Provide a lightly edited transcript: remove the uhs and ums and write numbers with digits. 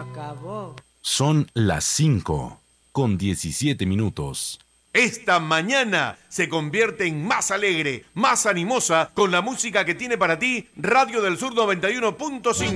acabó. Son las 5:17. Esta mañana se convierte en más alegre, más animosa, con la música que tiene para ti Radio del Sur 91.5.